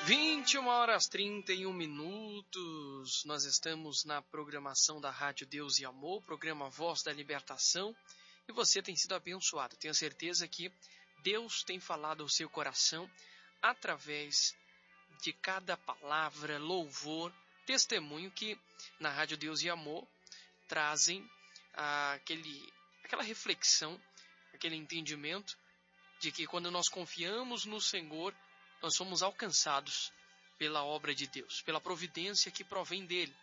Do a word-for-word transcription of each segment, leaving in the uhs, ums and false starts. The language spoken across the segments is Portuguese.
vinte e uma horas e trinta e um minutos, nós estamos na programação da Rádio Deus e Amor, programa Voz da Libertação, e você tem sido abençoado. Tenho certeza que Deus tem falado ao seu coração através de cada palavra, louvor, testemunho que na Rádio Deus e Amor trazem aquele, aquela reflexão, aquele entendimento de que quando nós confiamos no Senhor, nós somos alcançados pela obra de Deus, pela providência que provém dele.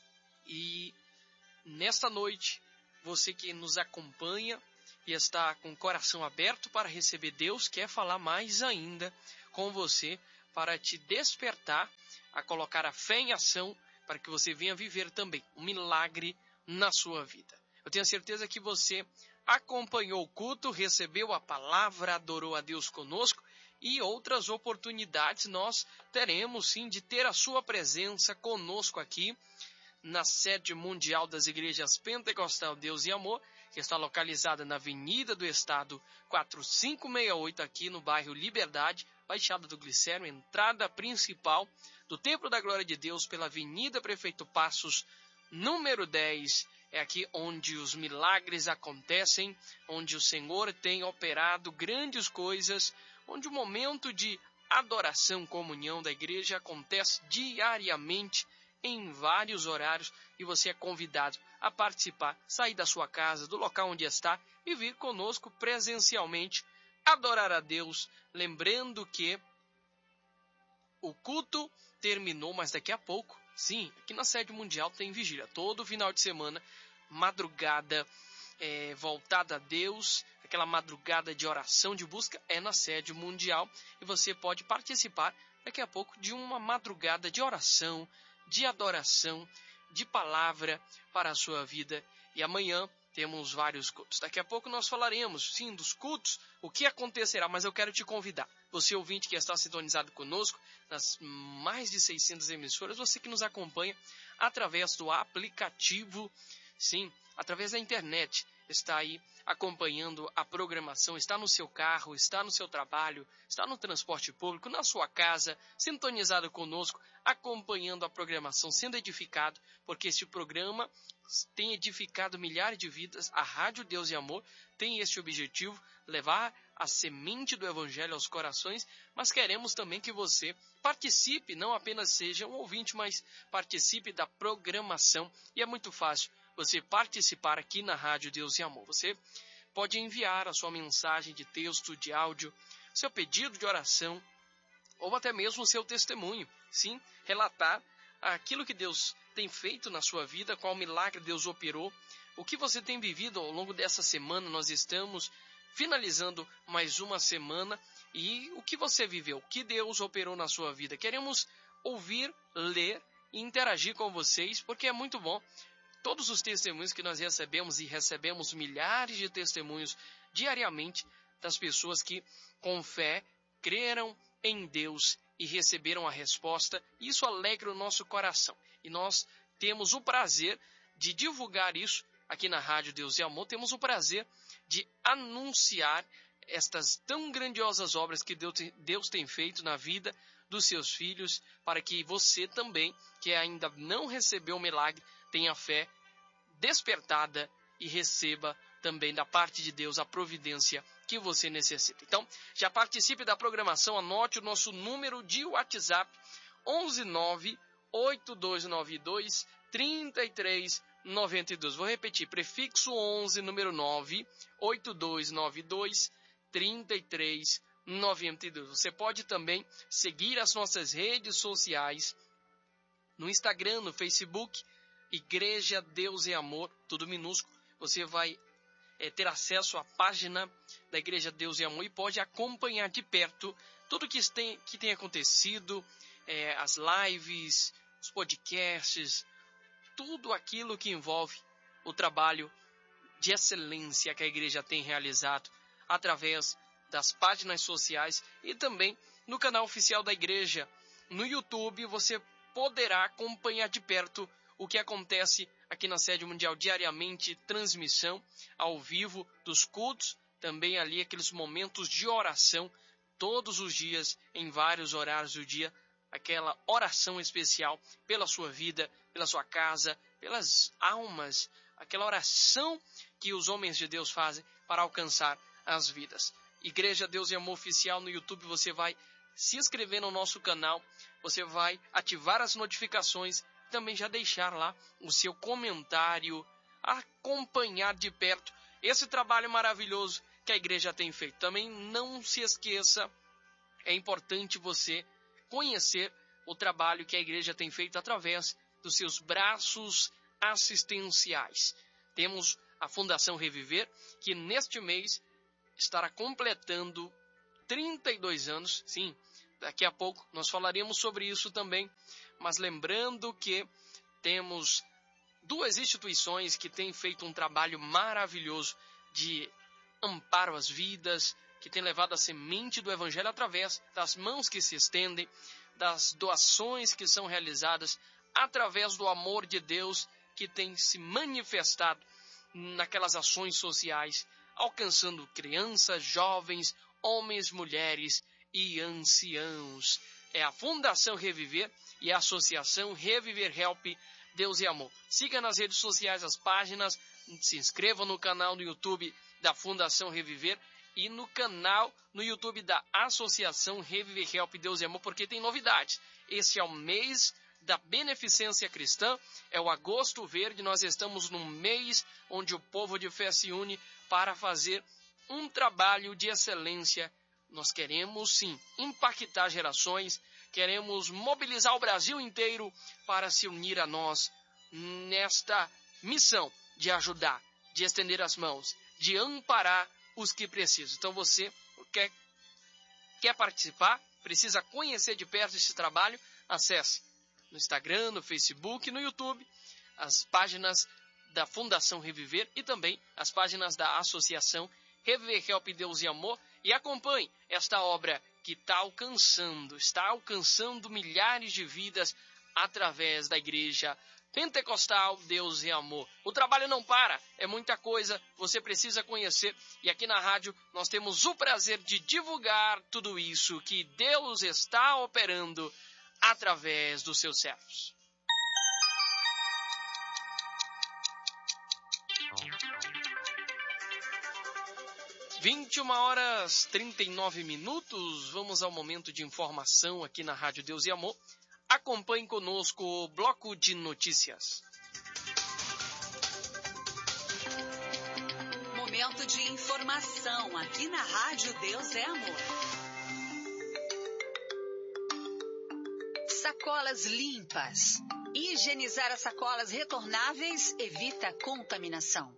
E nesta noite, você que nos acompanha e está com o coração aberto para receber Deus, quer falar mais ainda com você para te despertar a colocar a fé em ação para que você venha viver também um milagre na sua vida. Eu tenho certeza que você acompanhou o culto, recebeu a palavra, adorou a Deus conosco, e outras oportunidades nós teremos sim de ter a sua presença conosco aqui na sede mundial das igrejas Pentecostal Deus e Amor, que está localizada na Avenida do Estado quatrocentos e sessenta e oito, aqui no bairro Liberdade, Baixada do Glicério, entrada principal do Templo da Glória de Deus pela Avenida Prefeito Passos, número dez. É aqui onde os milagres acontecem, onde o Senhor tem operado grandes coisas, onde o momento de adoração, comunhão da igreja acontece diariamente em vários horários, e você é convidado a participar, sair da sua casa, do local onde está e vir conosco presencialmente adorar a Deus, lembrando que o culto terminou, mas daqui a pouco, sim, aqui na sede mundial tem vigília, todo final de semana, madrugada é, voltada a Deus, aquela madrugada de oração, de busca, é na sede mundial, e você pode participar daqui a pouco de uma madrugada de oração, de adoração, de palavra para a sua vida. E amanhã temos vários cultos. Daqui a pouco nós falaremos, sim, dos cultos, o que acontecerá, mas eu quero te convidar. Você ouvinte que está sintonizado conosco, nas mais de seiscentas emissoras, você que nos acompanha através do aplicativo, sim, através da internet, está aí acompanhando a programação, está no seu carro, está no seu trabalho, está no transporte público, na sua casa, sintonizado conosco, acompanhando a programação, sendo edificado, porque este programa tem edificado milhares de vidas. A Rádio Deus e Amor tem este objetivo, levar a semente do Evangelho aos corações, mas queremos também que você participe, não apenas seja um ouvinte, mas participe da programação, e é muito fácil você participar aqui na Rádio Deus e Amor. Você pode enviar a sua mensagem de texto, de áudio, seu pedido de oração, ou até mesmo o seu testemunho. Sim, relatar aquilo que Deus tem feito na sua vida, qual milagre Deus operou, o que você tem vivido ao longo dessa semana. Nós estamos finalizando mais uma semana, e o que você viveu, o que Deus operou na sua vida. Queremos ouvir, ler e interagir com vocês, porque é muito bom. Todos os testemunhos que nós recebemos, e recebemos milhares de testemunhos diariamente das pessoas que, com fé, creram em Deus e receberam a resposta. Isso alegra o nosso coração. E nós temos o prazer de divulgar isso aqui na Rádio Deus e Amor. Temos o prazer de anunciar estas tão grandiosas obras que Deus tem, Deus tem feito na vida dos seus filhos, para que você também, que ainda não recebeu o milagre, tenha fé despertada e receba também da parte de Deus a providência que você necessita. Então, já participe da programação, anote o nosso número de WhatsApp, onze nove oito dois nove dois três três nove dois. Vou repetir, prefixo onze, número nove oito dois nove dois três três nove dois. Você pode também seguir as nossas redes sociais no Instagram, no Facebook, Igreja Deus e Amor, tudo minúsculo. Você vai é, ter acesso à página da Igreja Deus e Amor e pode acompanhar de perto tudo que tem, que tem acontecido, é, as lives, os podcasts, tudo aquilo que envolve o trabalho de excelência que a igreja tem realizado através das páginas sociais e também no canal oficial da igreja. No YouTube você poderá acompanhar de perto o que acontece aqui na sede mundial diariamente, transmissão ao vivo dos cultos, também ali aqueles momentos de oração, todos os dias, em vários horários do dia, aquela oração especial pela sua vida, pela sua casa, pelas almas, aquela oração que os homens de Deus fazem para alcançar as vidas. Igreja Deus e Amor Oficial no YouTube, você vai se inscrever no nosso canal, você vai ativar as notificações, também já deixar lá o seu comentário, acompanhar de perto esse trabalho maravilhoso que a igreja tem feito. Também não se esqueça, é importante você conhecer o trabalho que a igreja tem feito através dos seus braços assistenciais. Temos a Fundação Reviver, que neste mês estará completando trinta e dois anos. Sim, daqui a pouco nós falaremos sobre isso também. Mas lembrando que temos duas instituições que têm feito um trabalho maravilhoso de amparo às vidas, que têm levado a semente do Evangelho através das mãos que se estendem, das doações que são realizadas, através do amor de Deus que tem se manifestado naquelas ações sociais, alcançando crianças, jovens, homens, mulheres e anciãos. É a Fundação Reviver e a Associação Reviver Help Deus e Amor. Siga nas redes sociais as páginas, se inscreva no canal no YouTube da Fundação Reviver e no canal no YouTube da Associação Reviver Help Deus e Amor, porque tem novidades. Esse é o mês da beneficência cristã, é o Agosto Verde. Nós estamos num mês onde o povo de fé se une para fazer um trabalho de excelência. Nós queremos, sim, impactar gerações, queremos mobilizar o Brasil inteiro para se unir a nós nesta missão de ajudar, de estender as mãos, de amparar os que precisam. Então você quer, quer participar, precisa conhecer de perto esse trabalho, acesse no Instagram, no Facebook, no YouTube, as páginas da Fundação Reviver e também as páginas da Associação Reviver Help Deus e Amor, e acompanhe esta obra que está alcançando, está alcançando milhares de vidas através da Igreja Pentecostal Deus e Amor. O trabalho não para, é muita coisa, você precisa conhecer, e aqui na rádio nós temos o prazer de divulgar tudo isso que Deus está operando através dos seus servos. vinte e uma horas e trinta e nove minutos, vamos ao momento de informação aqui na Rádio Deus e Amor. Acompanhe conosco o bloco de notícias. Momento de informação aqui na Rádio Deus é Amor. Sacolas limpas. Higienizar as sacolas retornáveis evita a contaminação.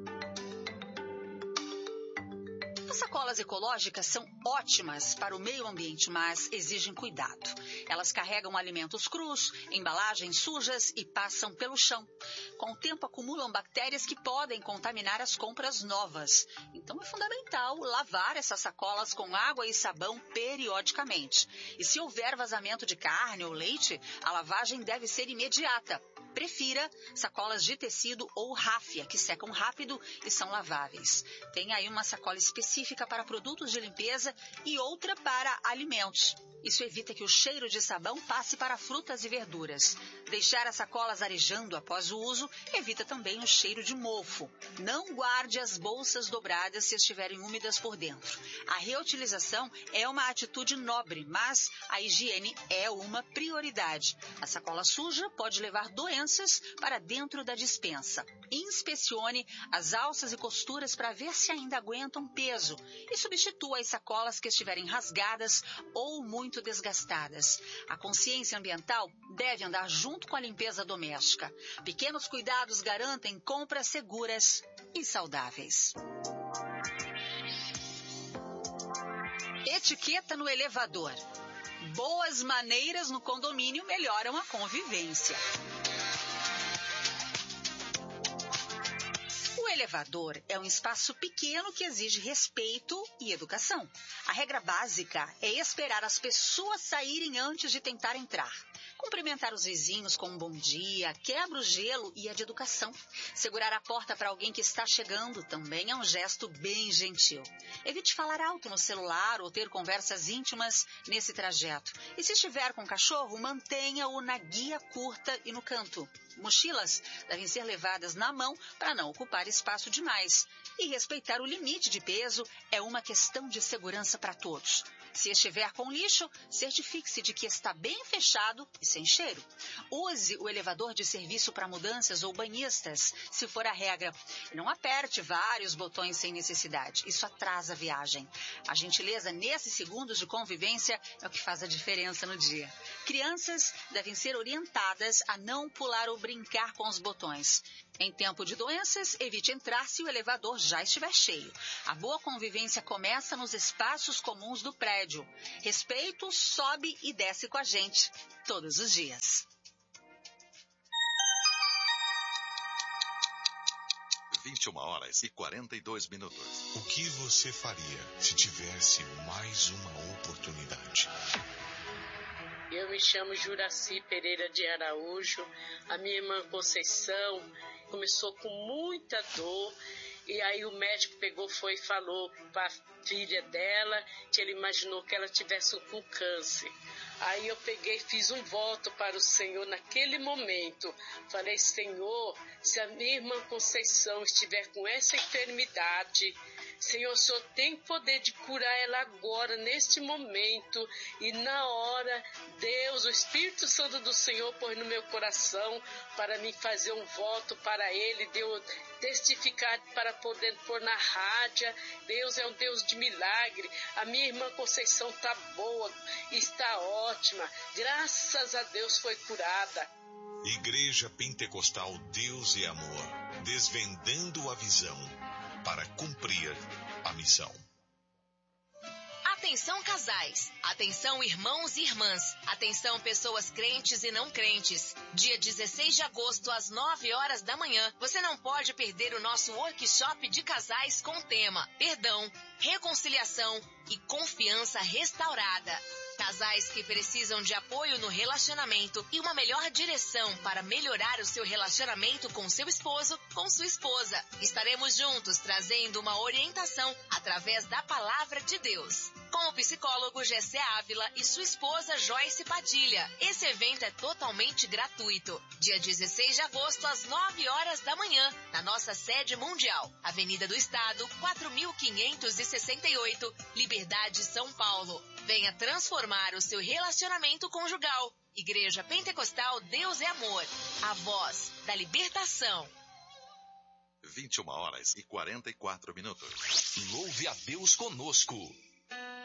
As sacolas ecológicas são ótimas para o meio ambiente, mas exigem cuidado. Elas carregam alimentos crus, embalagens sujas e passam pelo chão. Com o tempo acumulam bactérias que podem contaminar as compras novas. Então é fundamental lavar essas sacolas com água e sabão periodicamente. E se houver vazamento de carne ou leite, a lavagem deve ser imediata. Prefira sacolas de tecido ou ráfia, que secam rápido e são laváveis. Tem aí uma sacola específica para produtos de limpeza e outra para alimentos. Isso evita que o cheiro de sabão passe para frutas e verduras. Deixar as sacolas arejando após o uso evita também o cheiro de mofo. Não guarde as bolsas dobradas se estiverem úmidas por dentro. A reutilização é uma atitude nobre, mas a higiene é uma prioridade. A sacola suja pode levar doenças para dentro da despensa. Inspecione as alças e costuras para ver se ainda aguentam peso e substitua as sacolas que estiverem rasgadas ou muito desgastadas. A consciência ambiental deve andar junto com a limpeza doméstica. Pequenos cuidados garantem compras seguras e saudáveis. Etiqueta no elevador. Boas maneiras no condomínio melhoram a convivência. O elevador é um espaço pequeno que exige respeito e educação. A regra básica é esperar as pessoas saírem antes de tentar entrar. Cumprimentar os vizinhos com um bom dia, quebra o gelo e é de educação. Segurar a porta para alguém que está chegando também é um gesto bem gentil. Evite falar alto no celular ou ter conversas íntimas nesse trajeto. E se estiver com o cachorro, mantenha-o na guia curta e no canto. Mochilas devem ser levadas na mão para não ocupar espaço demais. E respeitar o limite de peso é uma questão de segurança para todos. Se estiver com lixo, certifique-se de que está bem fechado e sem cheiro. Use o elevador de serviço para mudanças ou banhistas, se for a regra. E não aperte vários botões sem necessidade. Isso atrasa a viagem. A gentileza nesses segundos de convivência é o que faz a diferença no dia. Crianças devem ser orientadas a não pular ou brincar com os botões. Em tempo de doenças, evite entrar se o elevador já estiver cheio. A boa convivência começa nos espaços comuns do prédio. Respeito, sobe e desce com a gente, todos os dias. vinte e uma horas e quarenta e dois minutos. O que você faria se tivesse mais uma oportunidade? Eu me chamo Juraci Pereira de Araújo. A minha irmã Conceição começou com muita dor. E aí o médico pegou, foi e falou para a filha dela que ele imaginou que ela tivesse com câncer. Aí eu peguei e fiz um voto para o Senhor naquele momento. Falei, Senhor, se a minha irmã Conceição estiver com essa enfermidade, Senhor, o Senhor tem poder de curar ela agora, neste momento. E na hora, Deus, o Espírito Santo do Senhor pôs no meu coração para me fazer um voto para Ele, deu testificar para poder pôr na rádio. Deus é um Deus de milagre. A minha irmã Conceição está boa, está ótima. Graças a Deus foi curada. Igreja Pentecostal Deus e Amor, desvendando a visão para cumprir a missão. Atenção casais, atenção irmãos e irmãs, atenção pessoas crentes e não crentes. Dia dezesseis de agosto às nove horas da manhã, você não pode perder o nosso workshop de casais com o tema Perdão, Reconciliação e Confiança Restaurada. Casais que precisam de apoio no relacionamento e uma melhor direção para melhorar o seu relacionamento com seu esposo, com sua esposa. Estaremos juntos trazendo uma orientação através da Palavra de Deus. Com o psicólogo Gessé Ávila e sua esposa Joyce Padilha. Esse evento é totalmente gratuito. Dia dezesseis de agosto às nove horas da manhã, na nossa sede mundial. Avenida do Estado, quatro mil quinhentos e sessenta e oito, Liberdade, São Paulo. Venha transformar o seu relacionamento conjugal. Igreja Pentecostal Deus é Amor. A voz da libertação. vinte e uma horas e quarenta e quatro minutos. Louve a Deus conosco.